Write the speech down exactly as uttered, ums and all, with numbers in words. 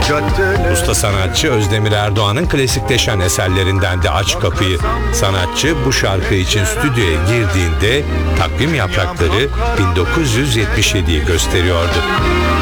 Usta sanatçı Özdemir Erdoğan'ın klasikleşen eserlerinden de Aç Kapıyı. Sanatçı bu şarkı için stüdyoya girdiğinde takvim yaprakları bin dokuz yüz yetmiş yediyi gösteriyordu.